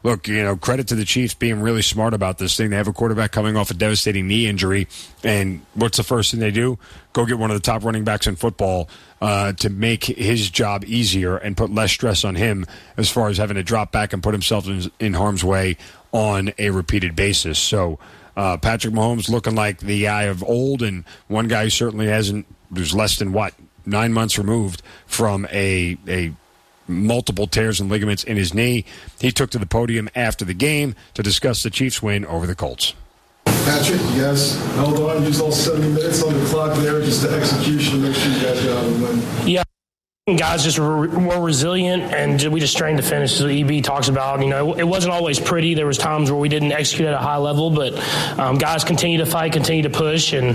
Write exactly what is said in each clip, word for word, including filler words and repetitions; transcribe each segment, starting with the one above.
look, you know, credit to the Chiefs being really smart about this thing. They have a quarterback coming off a devastating knee injury, and what's the first thing they do? Go get one of the top running backs in football uh, to make his job easier and put less stress on him as far as having to drop back and put himself in, in harm's way on a repeated basis. So uh, Patrick Mahomes looking like the guy of old, and one guy who certainly hasn't, who's less than, what, nine months removed from a a multiple tears and ligaments in his knee. He took to the podium after the game to discuss the Chiefs' win over the Colts. Patrick, you guys held on, used all seventy minutes on the clock there, just the execution, make sure you guys got out of the win. Yeah. Guys just were more resilient, and we just trained to finish. As E B talks about, you know, it wasn't always pretty. There was times where we didn't execute at a high level, but um, guys continue to fight, continue to push, and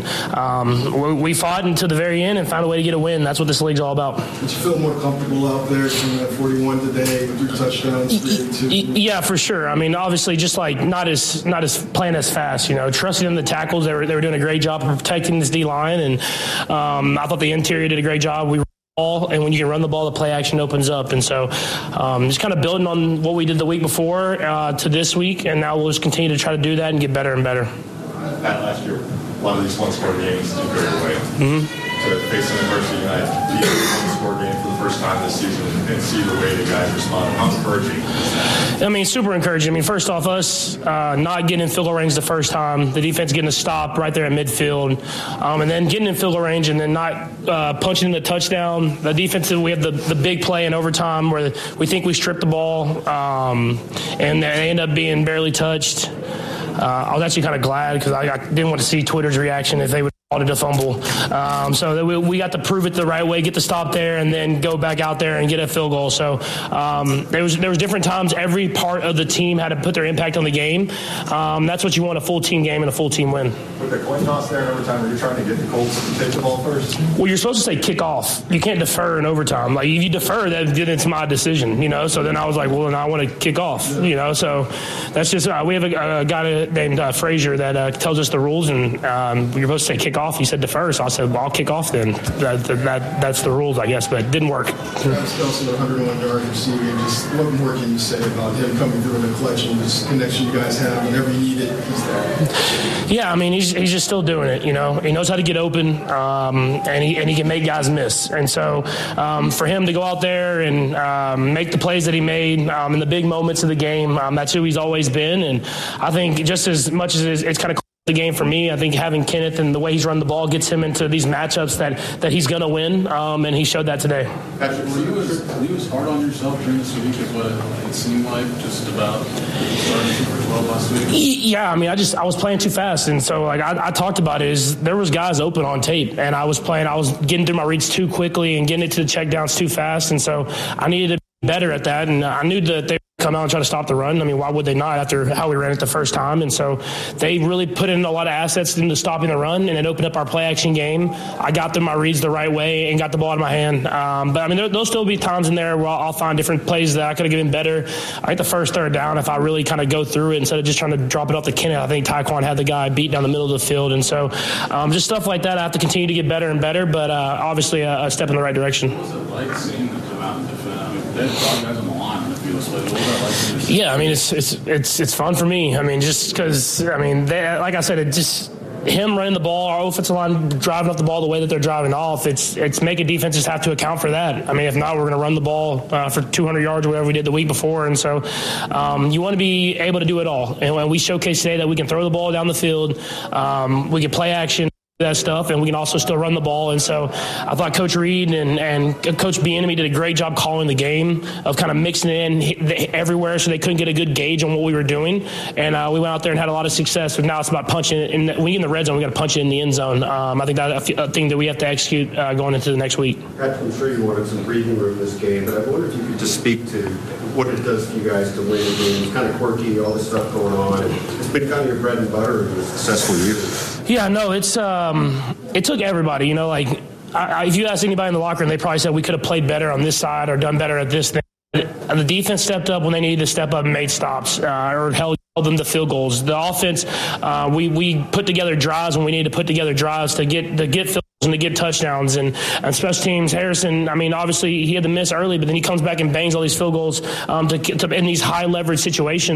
um, we fought until the very end and found a way to get a win. That's what this league's all about. Did you feel more comfortable out there doing that forty-one today, three touchdowns, three eighty-two? Yeah, for sure. I mean, obviously, just like not as not as playing as fast. You know, trusting in the tackles. They were they were doing a great job of protecting this D line, and um, I thought the interior did a great job. We Ball, and when you can run the ball, the play action opens up. And so um, just kind of building on what we did the week before uh, to this week, and now we'll just continue to try to do that and get better and better. Pat, last year, a lot of these one-score games didn't go your way. Mm-hmm. To face some adversity tonight, be a one-score game for the first time this season and see the way the guys respond. How encouraging is that? I mean, super encouraging. I mean, first off, us uh, not getting in field goal range the first time, the defense getting a stop right there at midfield, um, and then getting in field goal range and then not uh, punching in the touchdown. The defense, we have the, the big play in overtime where we think we stripped the ball, um, and they end up being barely touched. Uh, I was actually kind of glad because I, I didn't want to see Twitter's reaction if they would call it a fumble. Um, so that we, we got to prove it the right way, get the stop there, and then go back out there and get a field goal. So um, there was there was different times. Every part of the team had to put their impact on the game. Um, that's what you want, a full team game and a full team win. With the coin toss there in overtime, are you trying to get the Colts to take the ball first? Well, you're supposed to say kick off. You can't defer in overtime. Like, if you defer, that, then it's my decision, you know. So then I was like, well, then I want to kick off, you know. So that's just uh, – we have a, a guy named uh, Frazier that uh, tells us the rules, and um, you're supposed to say kick off. He said defer, so I said, well, I'll kick off then. That, that, that's the rules, I guess, but it didn't work. Travis Kelce, one hundred one yards receiving. Just what more can you say about him coming through in the clutch and this connection you guys have whenever you need it? He's there. Yeah, I mean, he's he's just still doing it, you know. He knows how to get open, um, and he and he can make guys miss. And so um, for him to go out there and um, make the plays that he made um, in the big moments of the game, um, that's who he's always been. And I think just as much as it's, it's kind of the game for me, I think having Kenneth and the way he's run the ball gets him into these matchups that, that he's going to win, um, and he showed that today. Patrick, were you, as, were you as hard on yourself during this week as what it seemed like, just about starting super well last week? Yeah, I mean, I just I was playing too fast, and so like I, I talked about it, is there was guys open on tape, and I was playing, I was getting through my reads too quickly and getting it to the check downs too fast, and so I needed to be better at that, and I knew that they come out and try to stop the run. I mean, why would they not after how we ran it the first time? And so they really put in a lot of assets into stopping the run, and it opened up our play action game. I got through my reads the right way and got the ball out of my hand. Um, but I mean, there, there'll still be times in there where I'll, I'll find different plays that I could have given better. I think the first third down, if I really kind of go through it instead of just trying to drop it off to Kenneth, I think Tyquan had the guy beat down the middle of the field. And so um, just stuff like that, I have to continue to get better and better, but uh, obviously a, a step in the right direction. What was it like seeing them come out and defend? I mean, they had five guys on the line on the field. So what was that like seeing them? Yeah, I mean, it's it's it's it's fun for me. I mean, just because, I mean, they, like I said, it just him running the ball, our offensive line driving up the ball the way that they're driving off, it's it's making defenses have to account for that. I mean, if not, we're going to run the ball uh, for two hundred yards or whatever we did the week before. And so um, you want to be able to do it all. And when we showcase today that we can throw the ball down the field, um, we can play action, that stuff, and we can also still run the ball. And so I thought Coach Reed and, and Coach Bieniemy did a great job calling the game, of kind of mixing it in everywhere so they couldn't get a good gauge on what we were doing. And uh, we went out there and had a lot of success. But now it's about punching it. In the, when we get in the red zone, we got to punch it in the end zone. Um, I think that's a thing that we have to execute uh, going into the next week. Patrick, I'm sure you wanted some breathing room this game, but I wonder if you could just speak to what it does for you guys to win a game. It's kind of quirky, all this stuff going on. And it's been kind of your bread and butter of a successful year. Yeah, no, it's um, it took everybody. You know, like I, I, if you ask anybody in the locker room, they probably said we could have played better on this side or done better at this thing. The defense stepped up when they needed to step up and made stops uh, or held them to field goals. The offense, uh, we we put together drives when we needed to put together drives to get to get field goals and to get touchdowns. And, and special teams, Harrison, I mean, obviously he had to miss early, but then he comes back and bangs all these field goals um, to, to in these high leverage situations.